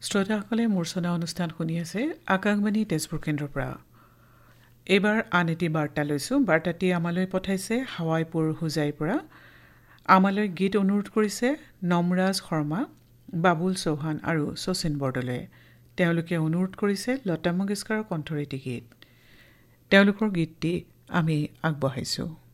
শ্ৰোতাসকলে মূৰ্ছনা অনুষ্ঠান শুনি আছে আকাশবাণী তেজপুৰ কেন্দ্ৰৰ পৰা। এইবাৰ আন এটি বাৰ্তা লৈছোঁ। বাৰ্তাটি আমালৈ পঠাইছে হাৱাইপুৰ হোজাইৰ পৰা। আমালৈ গীত অনুৰোধ কৰিছে নমৰাজ শৰ্মা, বাবুল চৌহান আৰু শচীন বৰদলৈয়ে। তেওঁলোকে অনুৰোধ কৰিছে লতা মংগেশকাৰৰ কণ্ঠৰ এটি গীত। তেওঁলোকৰ গীতটি আমি আগবঢ়াইছোঁ।